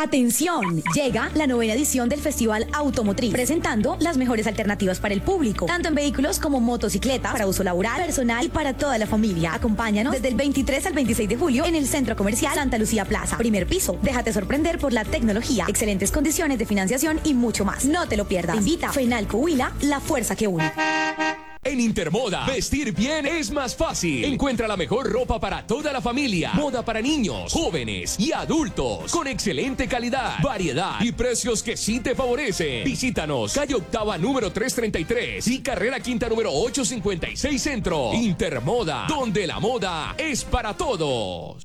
Atención, llega la novena edición del Festival Automotriz, presentando las mejores alternativas para el público, tanto en vehículos como motocicletas, para uso laboral, personal y para toda la familia. Acompáñanos desde el 23 al 26 de julio en el Centro Comercial Santa Lucía Plaza, primer piso. Déjate sorprender por la tecnología, excelentes condiciones de financiación y mucho más. No te lo pierdas. Te invita Fenalco Huila, la fuerza que une. En Intermoda, vestir bien es más fácil. Encuentra la mejor ropa para toda la familia. Moda para niños, jóvenes y adultos. Con excelente calidad, variedad y precios que sí te favorecen. Visítanos, calle Octava número 333 y carrera Quinta número 856 Centro. Intermoda, donde la moda es para todos.